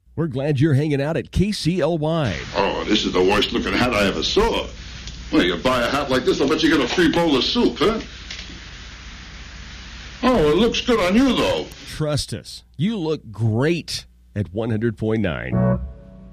We're glad you're hanging out at KCLY. Oh, this is the worst looking hat I ever saw. Well, you buy a hat like this, I'll bet you get a free bowl of soup, huh? Oh, it looks good on you, though. Trust us. You look great at 100.9.